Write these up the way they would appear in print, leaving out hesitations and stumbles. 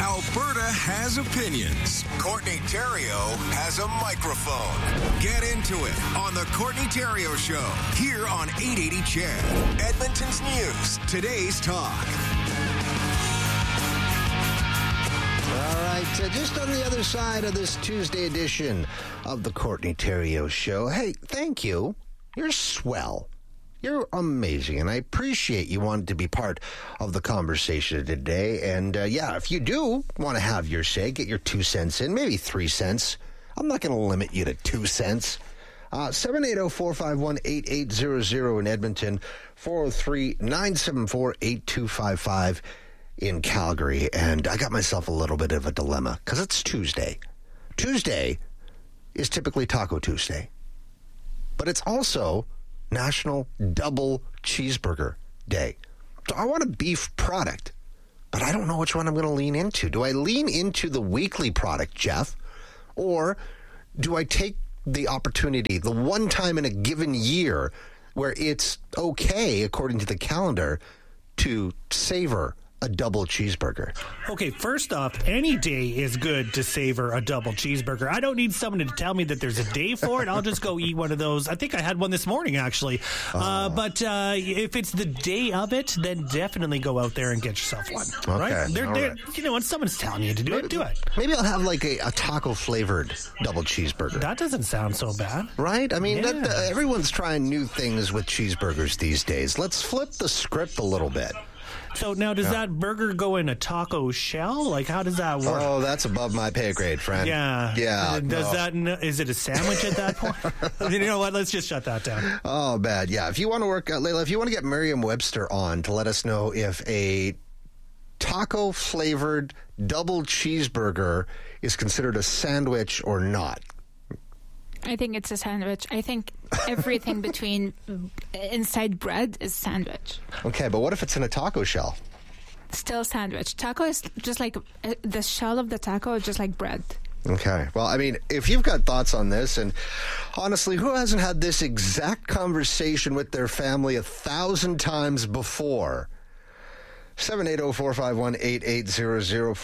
Alberta has opinions. Courtney Theriault has a microphone. Get into it on the Courtney Theriault Show here on 880 CHED. Edmonton's news. Today's talk. All right, just on the other side of this Tuesday edition of the Courtney Theriault Show. Hey, thank you. You're swell. You're amazing, and I appreciate you wanting to be part of the conversation today. And, if you do want to have your say, get your 2 cents in, maybe 3 cents. I'm not going to limit you to 2 cents. 780-451-8800 in Edmonton, 403-974-8255 in Calgary. And I got myself a little bit of a dilemma because it's Tuesday. Tuesday is typically Taco Tuesday, but it's also National Double Cheeseburger Day. So I want a beef product, but I don't know which one I'm going to lean into. Do I lean into the weekly product, Jeff, or do I take the opportunity, the one time in a given year where it's okay, according to the calendar, to savor a double cheeseburger? Okay, first off, any day is good to savor a double cheeseburger. I don't need someone to tell me that there's a day for it. I'll just go eat one of those. I think I had one this morning, actually. But if it's the day of it, then definitely go out there and get yourself one. Okay. Right? Right. You know, when someone's telling you to do it, do it. Maybe I'll have like a taco-flavored double cheeseburger. That doesn't sound so bad. Right? I mean, Yeah. everyone's trying new things with cheeseburgers these days. Let's flip the script a little bit. So now, does that burger go in a taco shell? Like, how does that work? Oh, that's above my pay grade, friend. Yeah. Yeah. Is it a sandwich at that point? You know what? Let's just shut that down. Oh, bad. Yeah. If you want to work out, Layla, if you want to get Merriam-Webster on to let us know if a taco-flavored double cheeseburger is considered a sandwich or not. I think it's a sandwich. I think everything between inside bread is sandwich. Okay, but what if it's in a taco shell? Still sandwich. Taco is just like the shell of the taco is just like bread. Okay. Well, I mean, if you've got thoughts on this, and honestly, who hasn't had this exact conversation with their family 1,000 times before? 780-451-8800,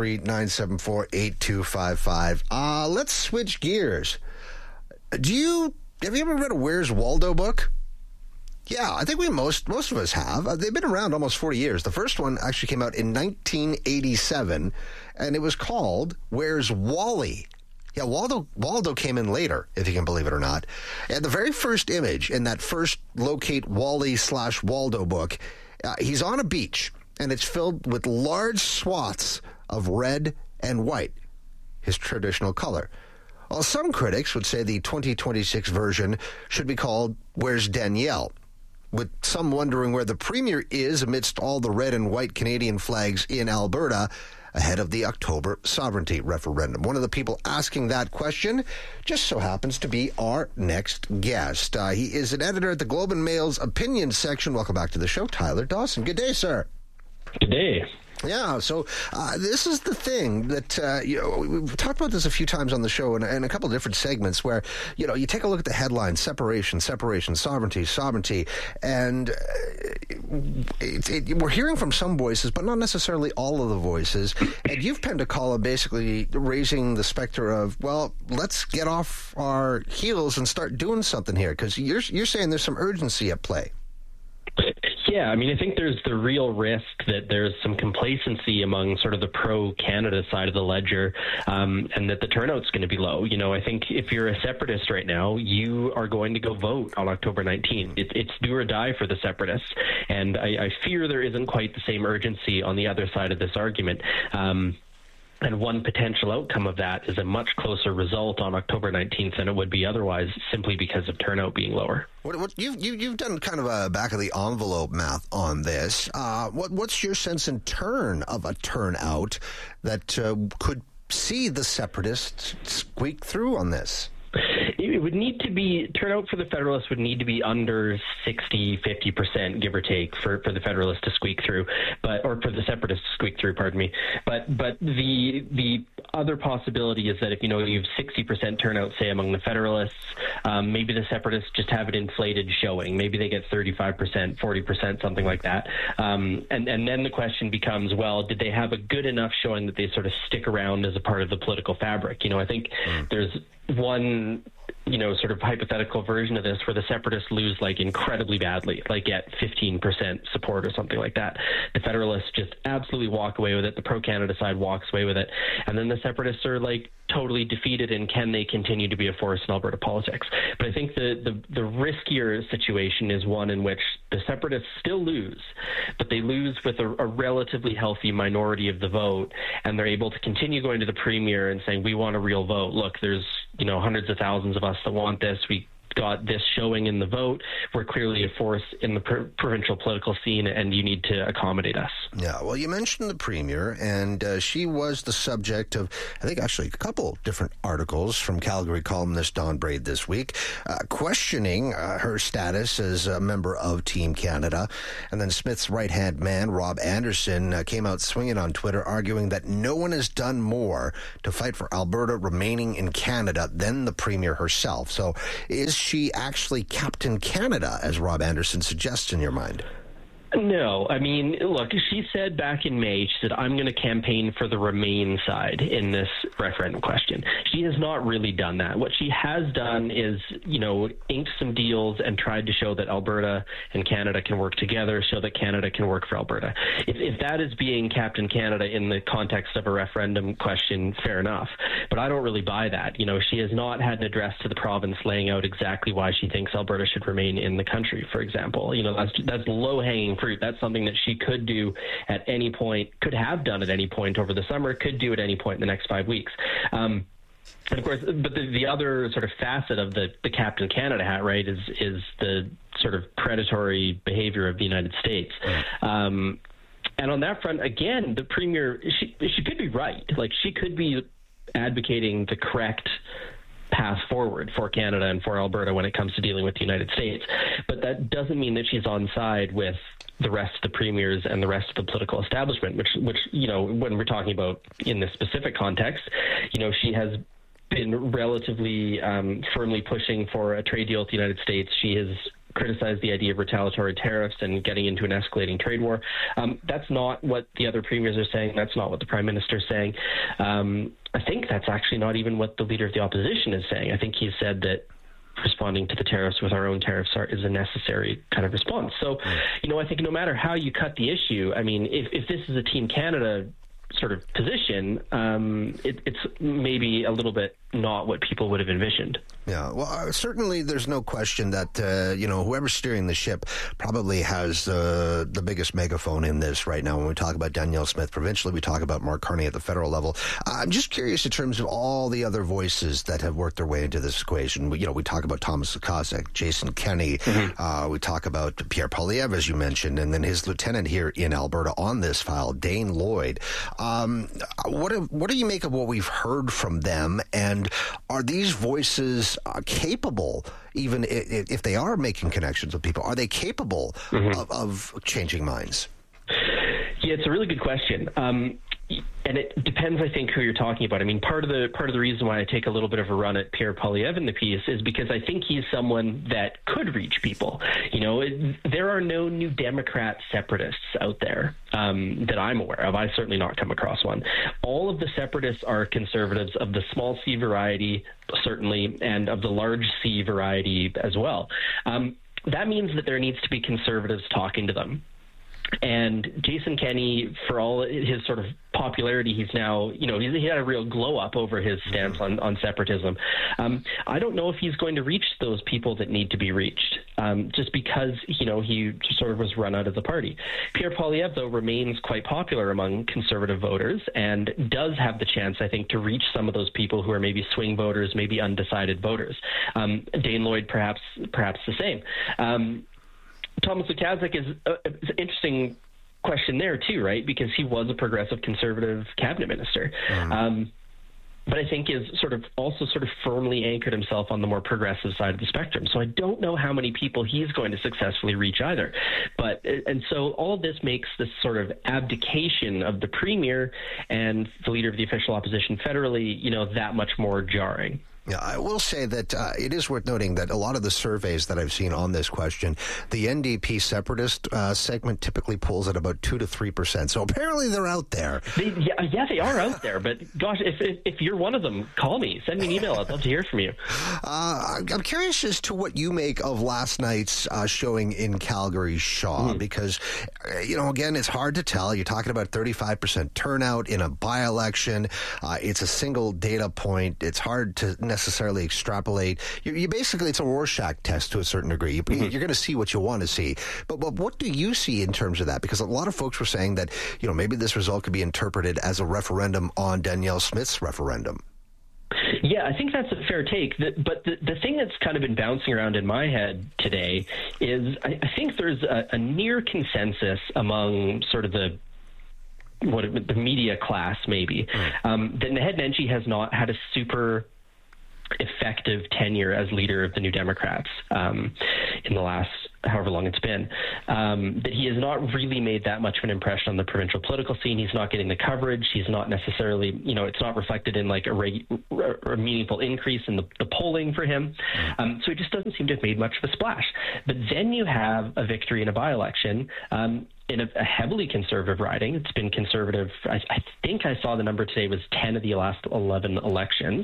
403-974-8255. Let's switch gears. Have you ever read a Where's Waldo book? Yeah, I think most of us have. They've been around almost 40 years. The first one actually came out in 1987, and it was called Where's Wally? Yeah, Waldo came in later, if you can believe it or not. And the very first image in that first Locate Wally/Waldo book, he's on a beach, and it's filled with large swaths of red and white, his traditional color. Well, some critics would say the 2026 version should be called Where's Danielle? With some wondering where the premier is amidst all the red and white Canadian flags in Alberta ahead of the October sovereignty referendum. One of the people asking that question just so happens to be our next guest. He is an editor at the Globe and Mail's opinion section. Welcome back to the show, Tyler Dawson. Good day, sir. Good day. Yeah, so this is the thing that, we've talked about this a few times on the show in a couple of different segments where, you take a look at the headline, separation, sovereignty, and we're hearing from some voices, but not necessarily all of the voices, and you've penned a column basically raising the specter of, well, let's get off our heels and start doing something here, because you're saying there's some urgency at play. Yeah, I mean, I think there's the real risk that there's some complacency among sort of the pro-Canada side of the ledger, and that the turnout's going to be low. I think if you're a separatist right now, you are going to go vote on October 19th. It's do or die for the separatists, and I fear there isn't quite the same urgency on the other side of this argument. And one potential outcome of that is a much closer result on October 19th than it would be otherwise, simply because of turnout being lower. What you've done kind of a back of the envelope math on this. What's your sense in turn of a turnout that could see the separatists squeak through on this? It would need to be, turnout for the Federalists would need to be under 50%, give or take, for the Federalists to squeak through, or for the Separatists to squeak through, pardon me. But the other possibility is that if, you have 60% turnout, say, among the Federalists, maybe the Separatists just have an inflated showing. Maybe they get 35%, 40%, something like that. And then the question becomes, well, did they have a good enough showing that they sort of stick around as a part of the political fabric? I think there's one sort of hypothetical version of this where the Separatists lose incredibly badly, get 15% support or something like that. The Federalists just absolutely walk away with it. The pro-Canada side walks away with it. And then the Separatists are totally defeated, and can they continue to be a force in Alberta politics? But I think the riskier situation is one in which the Separatists still lose, but they lose with a relatively healthy minority of the vote, and they're able to continue going to the Premier and saying, we want a real vote. Look, there's hundreds of thousands of us that want this. We got this showing in the vote. We're clearly a force in the provincial political scene, and you need to accommodate us. Yeah, well, you mentioned the Premier, and she was the subject of, I think, actually a couple different articles from Calgary columnist Don Braid this week, questioning her status as a member of Team Canada. And then Smith's right-hand man, Rob Anderson, came out swinging on Twitter, arguing that no one has done more to fight for Alberta remaining in Canada than the Premier herself. So is she actually Captain Canada, as Rob Anderson suggests in your mind? No. I mean, look, she said back in May, she said, I'm going to campaign for the Remain side in this referendum question. She has not really done that. What she has done is, inked some deals and tried to show that Alberta and Canada can work together, show that Canada can work for Alberta. If that is being Captain Canada in the context of a referendum question, fair enough. But I don't really buy that. She has not had an address to the province laying out exactly why she thinks Alberta should remain in the country, for example. That's low-hanging fruit. That's something that she could do at any point, could have done at any point over the summer, could do at any point in the next 5 weeks. And of course, but the other sort of facet of the Captain Canada hat, right, is the sort of predatory behavior of the United States. And on that front, again, the Premier, she could be right. She could be advocating the correct path forward for Canada and for Alberta when it comes to dealing with the United States. But that doesn't mean that she's on side with the rest of the premiers and the rest of the political establishment, which when we're talking about in this specific context, she has been relatively firmly pushing for a trade deal with the United States. She has criticized the idea of retaliatory tariffs and getting into an escalating trade war. That's not what the other premiers are saying. That's not what the Prime Minister is saying. I think that's actually not even what the Leader of the Opposition is saying. I think he said that responding to the tariffs with our own tariffs is a necessary kind of response. So, I think no matter how you cut the issue, I mean, if this is a Team Canada sort of position, it's maybe a little bit not what people would have envisioned. Yeah, well, certainly there's no question that, whoever's steering the ship probably has the biggest megaphone in this right now. When we talk about Danielle Smith provincially, we talk about Mark Carney at the federal level. I'm just curious in terms of all the other voices that have worked their way into this equation. We talk about Thomas Lukaszuk, Jason Kenney. We talk about Pierre Poilievre, as you mentioned, and then his lieutenant here in Alberta on this file, Dane Lloyd. What do you make of what we've heard from them, and are these voices capable, even if they are making connections with people, are they capable of changing minds? Yeah, it's a really good question. And it depends, I think, who you're talking about. I mean, part of the reason why I take a little bit of a run at Pierre Poilievre in the piece is because I think he's someone that could reach people. There are no New Democrat separatists out there that I'm aware of. I've certainly not come across one. All of the separatists are conservatives of the small C variety, certainly, and of the large C variety as well. That means that there needs to be conservatives talking to them. And Jason Kenney, for all his sort of popularity, he's now, he had a real glow up over his stance on separatism. I don't know if he's going to reach those people that need to be reached, just because, he sort of was run out of the party. Pierre Poilievre, though, remains quite popular among conservative voters and does have the chance, I think, to reach some of those people who are maybe swing voters, maybe undecided voters. Dane Lloyd, perhaps the same. Thomas Lukaszuk is an interesting question there too, right? Because he was a progressive conservative cabinet minister. but I think is also firmly anchored himself on the more progressive side of the spectrum. So I don't know how many people he's going to successfully reach either. And so all of this makes this sort of abdication of the premier and the leader of the official opposition federally, that much more jarring. Yeah, I will say that it is worth noting that a lot of the surveys that I've seen on this question, the NDP separatist segment typically pulls at about 2 to 3%. So apparently they're out there. They are out there. But gosh, if you're one of them, call me. Send me an email. I'd love to hear from you. I'm curious as to what you make of last night's showing in Calgary Shaw, because, again, it's hard to tell. You're talking about 35% turnout in a by-election. It's a single data point. It's hard to necessarily extrapolate. You basically, it's a Rorschach test to a certain degree. You're going to see what you want to see. But what do you see in terms of that? Because a lot of folks were saying that, maybe this result could be interpreted as a referendum on Danielle Smith's referendum. Yeah, I think that's a fair take. But the thing that's kind of been bouncing around in my head today is I think there's a near consensus among sort of the media class, maybe, that Naheed Nenshi has not had a super effective tenure as leader of the New Democrats in the last however long it's been, that he has not really made that much of an impression on the provincial political scene. He's not getting the coverage. He's not necessarily, it's not reflected in like a meaningful increase in the polling for him. So it just doesn't seem to have made much of a splash. But then you have a victory in a by-election in a heavily conservative riding. It's been conservative. I think I saw the number today was 10 of the last 11 elections.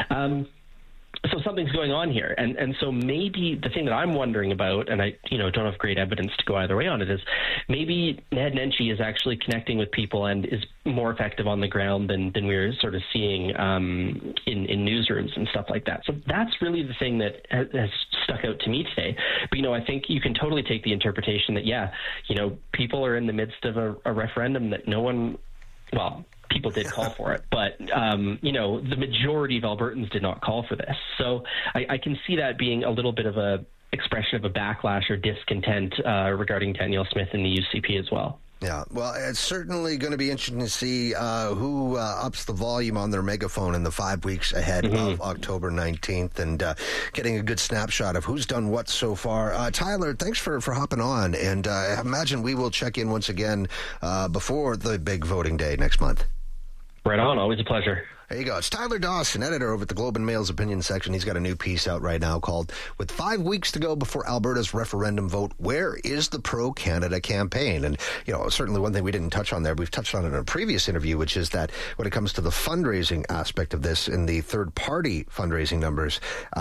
So something's going on here. And so maybe the thing that I'm wondering about, and I don't have great evidence to go either way on it, is maybe Naheed Nenshi is actually connecting with people and is more effective on the ground than we're sort of seeing in newsrooms and stuff like that. So that's really the thing that has stuck out to me today. But, I think you can totally take the interpretation that, people are in the midst of a referendum that no one, people did call for it, but, the majority of Albertans did not call for this. So I can see that being a little bit of a expression of a backlash or discontent regarding Danielle Smith in the UCP as well. Yeah, well, it's certainly going to be interesting to see who ups the volume on their megaphone in the 5 weeks ahead of October 19th and getting a good snapshot of who's done what so far. Tyler, thanks for hopping on, and I imagine we will check in once again before the big voting day next month. Right on. Always a pleasure. There you go. It's Tyler Dawson, editor over at the Globe and Mail's opinion section. He's got a new piece out right now called "With 5 weeks to go before Alberta's referendum vote, where is the pro-Canada campaign?" And, certainly one thing we didn't touch on there, we've touched on it in a previous interview, which is that when it comes to the fundraising aspect of this in the third-party fundraising numbers,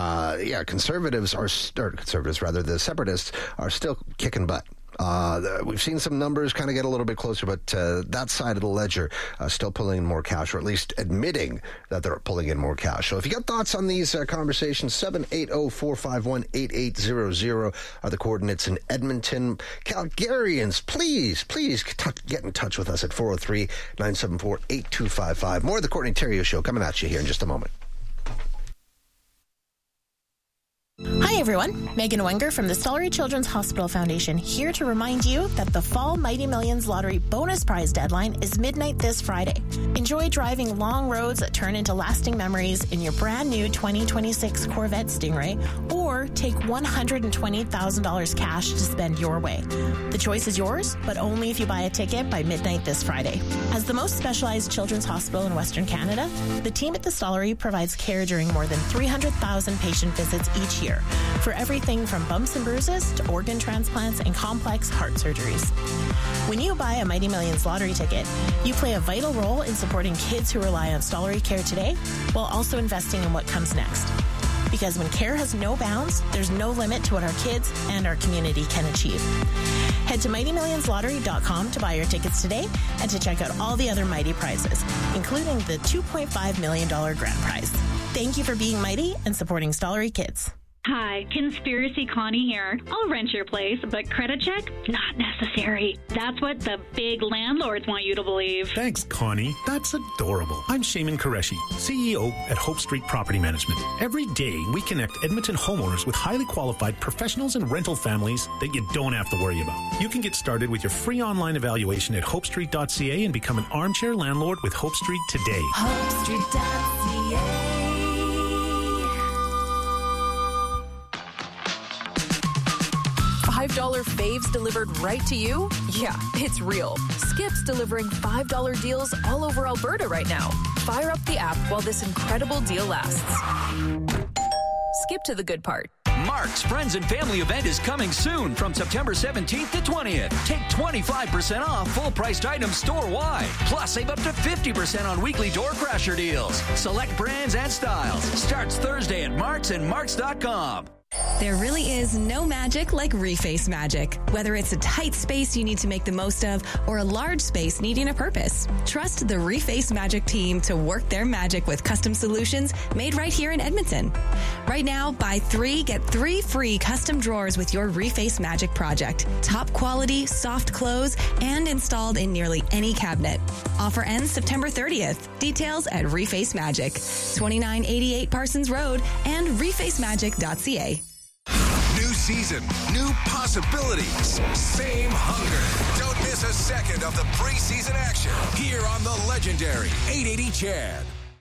the separatists are still kicking butt. We've seen some numbers kind of get a little bit closer, but that side of the ledger still pulling in more cash, or at least admitting that they're pulling in more cash. So if you got thoughts on these conversations, 780-451-8800 are the coordinates in Edmonton. Calgarians, please get in touch with us at 403-974-8255. More of the Courtney Theriault Show coming at you here in just a moment. Hi everyone, Megan Wenger from the Stollery Children's Hospital Foundation here to remind you that the Fall Mighty Millions Lottery bonus prize deadline is midnight this Friday. Enjoy driving long roads that turn into lasting memories in your brand new 2026 Corvette Stingray, or take $120,000 cash to spend your way. The choice is yours, but only if you buy a ticket by midnight this Friday. As the most specialized children's hospital in Western Canada, the team at the Stollery provides care during more than 300,000 patient visits each year for everything from bumps and bruises to organ transplants and complex heart surgeries. When you buy a Mighty Millions lottery ticket, you play a vital role in supporting kids who rely on Stollery care today, while also investing in what comes next. Because when care has no bounds, there's no limit to what our kids and our community can achieve. Head to MightyMillionsLottery.com to buy your tickets today and to check out all the other Mighty prizes, including the $2.5 million grand prize. Thank you for being mighty and supporting Stollery kids. Hi, Conspiracy Connie here. I'll rent your place, but credit check? Not necessary. That's what the big landlords want you to believe. Thanks, Connie. That's adorable. I'm Shaman Qureshi, CEO at Hope Street Property Management. Every day, we connect Edmonton homeowners with highly qualified professionals and rental families that you don't have to worry about. You can get started with your free online evaluation at hopestreet.ca and become an armchair landlord with Hope Street today. hopestreet.ca. $5 faves delivered right to you? Yeah, it's real. Skip's delivering $5 deals all over Alberta right now. Fire up the app while this incredible deal lasts. Skip to the good part. Mark's Friends and Family event is coming soon from September 17th to 20th. Take 25% off full-priced items store-wide. Plus, save up to 50% on weekly door crasher deals. Select brands and styles. Starts Thursday at Mark's and Marks.com. There really is no magic like Reface magic. Whether it's a tight space you need to make the most of or a large space needing a purpose, trust the Reface Magic team to work their magic with custom solutions made right here in Edmonton. Right now, buy 3, get 3 free custom drawers with your Reface Magic project. Top quality, soft close, and installed in nearly any cabinet. Offer ends September 30th. Details at Reface Magic, 2988 Parsons Road and refacemagic.ca. New season, new possibilities, same hunger. Don't miss a second of the preseason action here on the legendary 880 CHED.